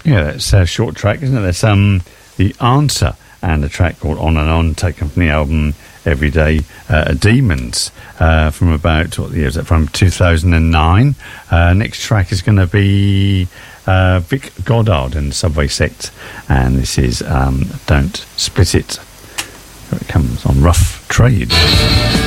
Yeah, that's a short track, isn't it? There's The Answer and a track called On and On, taken from the album Everyday Demons, from about, what year is that, from 2009. Next track is going to be Vic Goddard and Subway Sect, and this is Don't Split It. Here it comes on Rough Trade.